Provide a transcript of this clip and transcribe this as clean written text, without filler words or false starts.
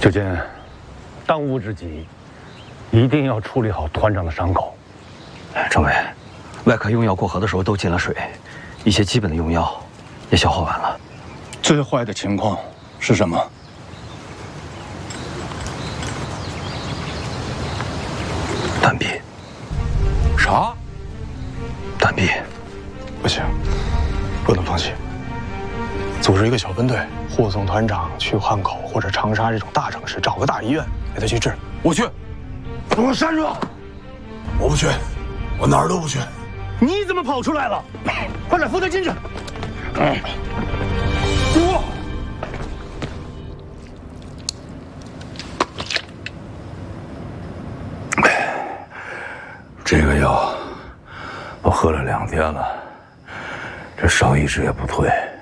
就见，当务之急，一定要处理好团长的伤口。 政委，外科用药过河的时候都进了水，一些基本的用药也消耗完了。 最坏的情况是什么？ 断臂。 啥？ 断臂。 不行，不能放弃。组织一个小分队，护送团长去汉口或者长沙这种大城市，找个大医院给他去治。 我去。 给我站住！我不去，我哪儿都不去。 你怎么跑出来了？快点扶他进去。 这个药我喝了2天了，这伤一直也不退。